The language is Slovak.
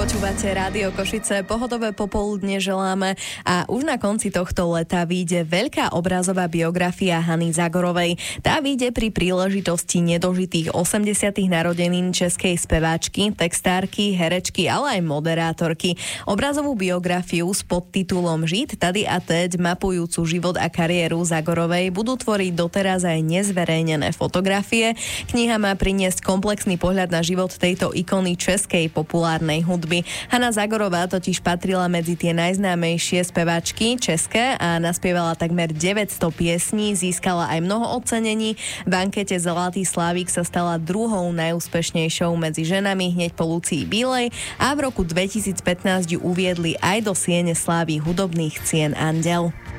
Počúvate Rádio Košice, pohodové popoludne želáme a už na konci tohto leta vyjde veľká obrazová biografia Hany Zagorovej. Tá vyjde pri príležitosti nedožitých 80. narodenín českej speváčky, textárky, herečky, ale aj moderátorky. Obrazovú biografiu s podtitulom Žít tady a teď, mapujúcu život a kariéru Zagorovej, budú tvoriť doteraz aj nezverejnené fotografie. Kniha má priniesť komplexný pohľad na život tejto ikony českej populárnej hudby. Hana Zagorová totiž patrila medzi tie najznámejšie speváčky české a naspievala takmer 900 piesní, získala aj mnoho ocenení. V ankete Zlatý Slávik sa stala druhou najúspešnejšou medzi ženami hneď po Lucii Bílej a v roku 2015 ju uviedli aj do siene slávy hudobných cien Anděl.